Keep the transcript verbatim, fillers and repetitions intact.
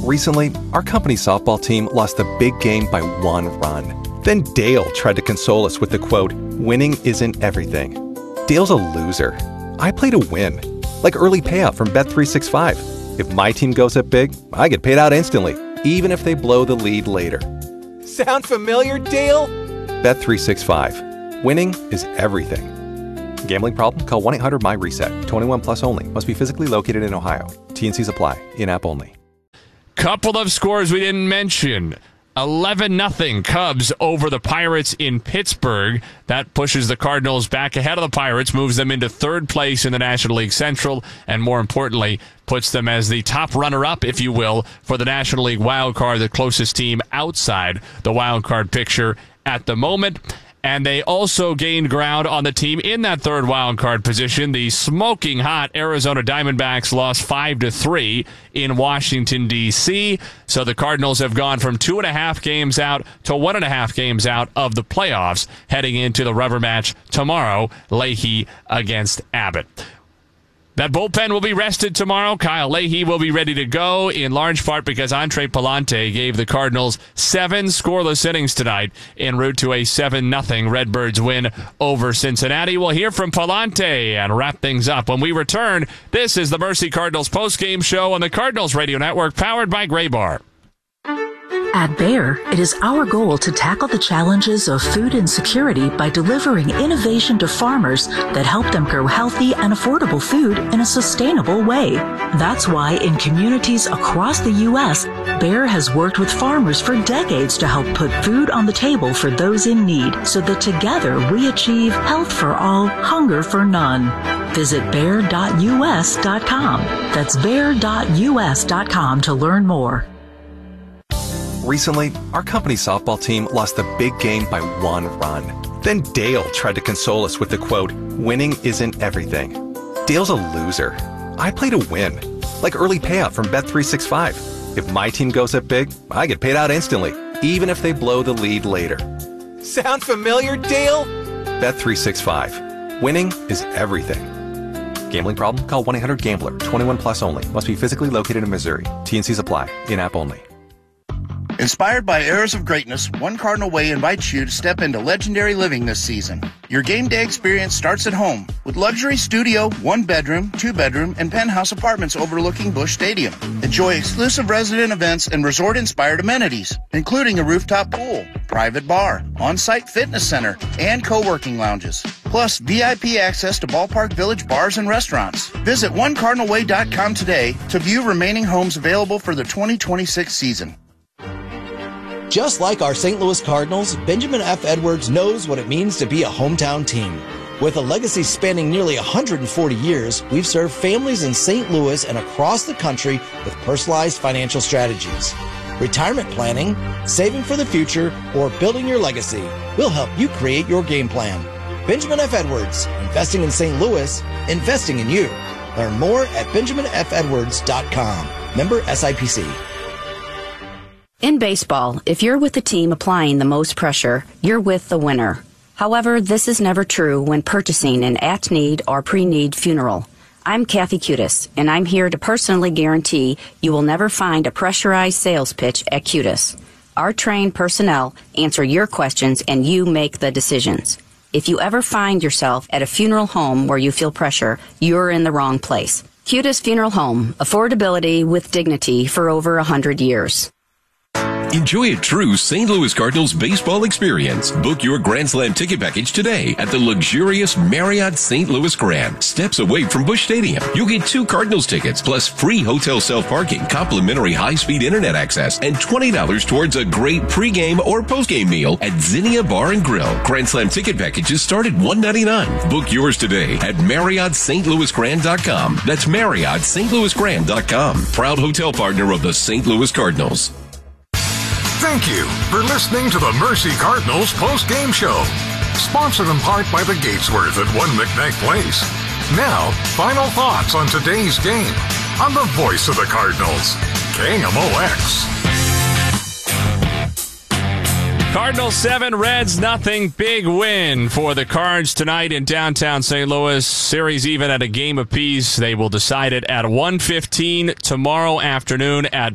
Recently, our company softball team lost a big game by one run. Then Dale tried to console us with the quote, "Winning isn't everything." Dale's a loser. I play to win. Like early payout from Bet three sixty-five. If my team goes up big, I get paid out instantly, even if they blow the lead later. Sound familiar, Dale? Bet three sixty-five. Winning is everything. Gambling problem? Call one eight hundred M Y RESET. twenty-one plus only. Must be physically located in Ohio. T and Cs apply. In-app only. Couple of scores we didn't mention. eleven nothing Cubs over the Pirates in Pittsburgh. That pushes the Cardinals back ahead of the Pirates, moves them into third place in the National League Central, and more importantly, puts them as the top runner-up, if you will, for the National League wild card, the closest team outside the wild card picture at the moment. And they also gained ground on the team in that third wild card position. The smoking hot Arizona Diamondbacks lost five to three in Washington, D C So the Cardinals have gone from two and a half games out to one and a half games out of the playoffs, heading into the rubber match tomorrow, Leahy against Abbott. That bullpen will be rested tomorrow. Kyle Leahy will be ready to go, in large part because Andre Pallante gave the Cardinals seven scoreless innings tonight en route to a seven nothing Redbirds win over Cincinnati. We'll hear from Pallante and wrap things up when we return. This is the Mercy Cardinals postgame show on the Cardinals Radio Network, powered by Gray Bar. At Bayer, it is our goal to tackle the challenges of food insecurity by delivering innovation to farmers that help them grow healthy and affordable food in a sustainable way. That's why in communities across the U S, Bayer has worked with farmers for decades to help put food on the table for those in need, so that together we achieve health for all, hunger for none. Visit bayer dot U S dot com. That's bayer dot U S dot com to learn more. Recently, our company softball team lost a big game by one run. Then Dale tried to console us with the quote, "Winning isn't everything." Dale's a loser. I play to win. Like early payout from Bet three sixty-five. If my team goes up big, I get paid out instantly, even if they blow the lead later. Sound familiar, Dale? Bet three sixty-five. Winning is everything. Gambling problem? Call one eight hundred gambler. twenty-one plus only. Must be physically located in Missouri. T and Cs apply. In-app only. Inspired by Eras of Greatness, One Cardinal Way invites you to step into legendary living this season. Your game day experience starts at home with luxury studio, one bedroom, two bedroom, and penthouse apartments overlooking Busch Stadium. Enjoy exclusive resident events and resort-inspired amenities, including a rooftop pool, private bar, on-site fitness center, and co-working lounges. Plus, V I P access to Ballpark Village bars and restaurants. Visit one cardinal way dot com today to view remaining homes available for the twenty twenty-six season. Just like our Saint Louis Cardinals, Benjamin F. Edwards knows what it means to be a hometown team. With a legacy spanning nearly one hundred forty years, we've served families in Saint Louis and across the country with personalized financial strategies. Retirement planning, saving for the future, or building your legacy. We'll help you create your game plan. Benjamin F. Edwards, investing in Saint Louis, investing in you. Learn more at benjamin f edwards dot com. Member S I P C. In baseball, if you're with the team applying the most pressure, you're with the winner. However, this is never true when purchasing an at-need or pre-need funeral. I'm Kathy Cutis, and I'm here to personally guarantee you will never find a pressurized sales pitch at Cutis. Our trained personnel answer your questions and you make the decisions. If you ever find yourself at a funeral home where you feel pressure, you're in the wrong place. Cutis Funeral Home, affordability with dignity for over one hundred years. Enjoy a true Saint Louis Cardinals baseball experience. Book your Grand Slam ticket package today at the luxurious Marriott Saint Louis Grand, steps away from Busch Stadium. You'll get two Cardinals tickets plus free hotel self-parking, complimentary high-speed internet access, and twenty dollars towards a great pregame or postgame meal at Zinnia Bar and Grill. Grand Slam ticket packages start at one hundred ninety-nine dollars. Book yours today at Marriott Saint Louis Grand dot com. That's Marriott Saint Louis Grand dot com. Proud hotel partner of the Saint Louis Cardinals. Thank you for listening to the Mercy Cardinals post-game show. Sponsored in part by the Gatesworth at One McKnight Place. Now, final thoughts on today's game on the voice of the Cardinals, K M O X. Cardinals seven, Reds nothing. Big win for the Cards tonight in downtown Saint Louis. Series even at a game apiece. They will decide it at one fifteen tomorrow afternoon at